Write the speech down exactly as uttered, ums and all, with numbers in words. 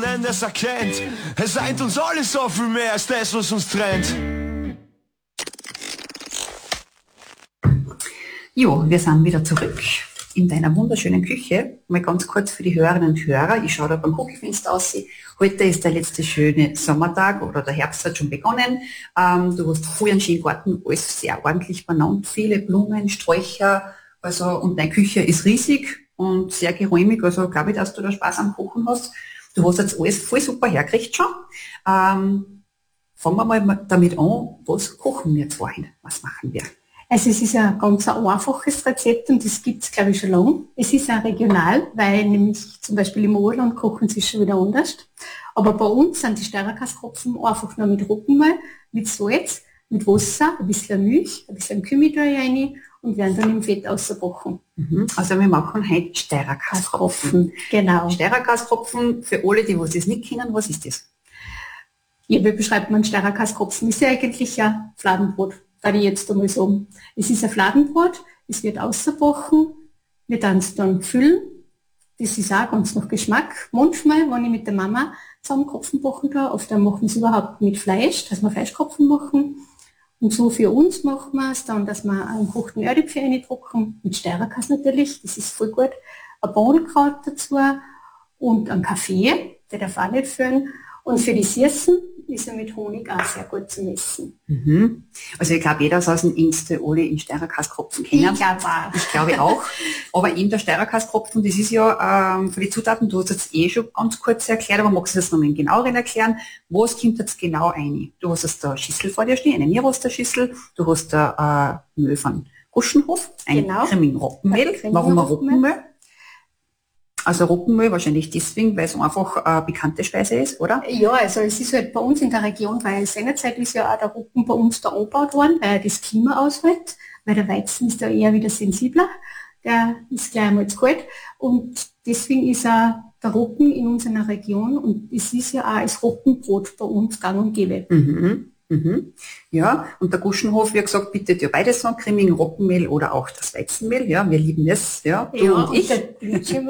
Wochenende es erkennt. Es eint uns alles so viel mehr als das, was uns trennt. Jo, wir sind wieder zurück in deiner wunderschönen Küche. Mal ganz kurz für die Hörerinnen und Hörer. Ich schaue da beim Kuchenfenster aus. Heute ist der letzte schöne Sommertag oder der Herbst hat schon begonnen. Ähm, du hast voll einen schönen Garten, alles sehr ordentlich benannt, viele Blumen, Sträucher. Also, und deine Küche ist riesig und sehr geräumig. Also glaube ich, dass du da Spaß am Kochen hast. Du hast jetzt alles voll super hergekriegt schon. Ähm, fangen wir mal damit an. Was kochen wir jetzt vorhin? Was machen wir? Also es ist ein ganz einfaches Rezept und das gibt es, glaube ich, schon lange. Es ist auch regional, weil nämlich zum Beispiel im Urland kochen sie schon wieder anders. Aber bei uns sind die Sterakaskropfen einfach nur mit Roggenmehl, mit Salz, mit Wasser, ein bisschen Milch, ein bisschen Kümmel rein und werden dann im Fett ausgebrochen. Mhm. Also wir machen heute Sterakaskropfen. Genau. Sterakaskropfen, für alle, die was das nicht kennen, was ist das? Ja, wie beschreibt man Sterakaskropfen? Ist ja eigentlich ein Fladenbrot. Würde ich jetzt einmal sagen. Es ist ein Fladenbrot, es wird ausgebrochen, wir dann es dann füllen. Das ist auch ganz nach Geschmack. Manchmal, wenn ich mit der Mama zusammen Kopfen backen da, oft dann machen wir es überhaupt mit Fleisch, dass wir Fleischkopfen machen. Und so für uns machen wir es dann, dass wir einen gekochten Erdäpfel reindrucken, mit Steirakas natürlich, das ist voll gut. Ein Bohnenkraut dazu und einen Kaffee, der darf auch nicht fehlen. Und für die Süßen ist er mit Honig auch sehr gut zu essen. Mhm. Also ich glaube, jeder aus dem Inste alle in Sterakaskropfen kennen. Ich glaube auch. Ich glaube auch. Aber eben der Sterakaskropfen, das ist ja ähm, für die Zutaten, du hast jetzt eh schon ganz kurz erklärt, aber magst du das nochmal genauer erklären? Was kommt jetzt genau rein? Du hast jetzt eine Schüssel vor dir stehen, eine Nierrosterschüssel, du hast da äh, Mehl von Guschenhof, ein Genau. Creming Roggenmehl. Warum ein Roggenmehl? Also Roggenmehl wahrscheinlich deswegen, weil es einfach eine bekannte Speise ist, oder? Ja, also es ist halt bei uns in der Region, weil seinerzeit ist ja auch der Roggen bei uns da angebaut worden, weil er das Klima aushält, weil der Weizen ist da eher wieder sensibler, der ist gleich einmal zu kalt und deswegen ist auch der Roggen in unserer Region und es ist ja auch als Roggenbrot bei uns gang und gäbe. Mhm. Mhm. Ja, und der Guschenhof, wie gesagt, bietet ja beides an, Creming Roggenmehl oder auch das Weizenmehl, ja, wir lieben es, ja, du Ja, und ich. und der